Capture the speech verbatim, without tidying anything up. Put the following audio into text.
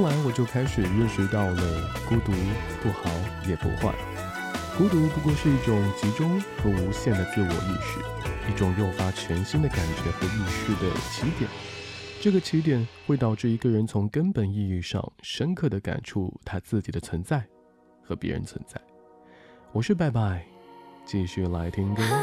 后来我就开始认识到了，孤独不好也不坏，孤独不过是一种集中和无限的自我意识，一种诱发全新的感觉和意识的起点。这个起点会导致一个人从根本意义上深刻地感触他自己的存在和别人存在。我是拜拜，继续来听歌。